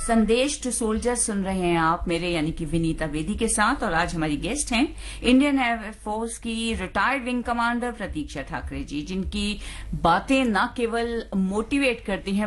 संदेश to soldier सुन रहे हैं आप मेरे यानी कि विनीता बेदी के साथ। और आज हमारी गेस्ट हैं इंडियन एयरफोर्स की रिटायर्ड विंग कमांडर प्रतीक्षा ठाकरे जी, जिनकी बातें न केवल मोटिवेट करती हैं